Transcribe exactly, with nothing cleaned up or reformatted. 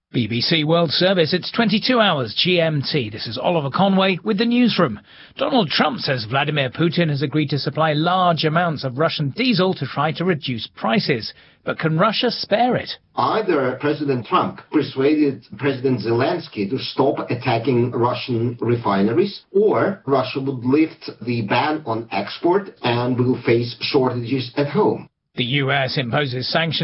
B B C World Service, it's twenty-two hours G M T. This is Oliver Conway with the newsroom. Donald Trump says Vladimir Putin has agreed to supply large amounts of Russian diesel to try to reduce prices. But can Russia spare it? Either President Trump persuaded President Zelensky to stop attacking Russian refineries, or Russia would lift the ban on export and will face shortages at home. The U S imposes sanctions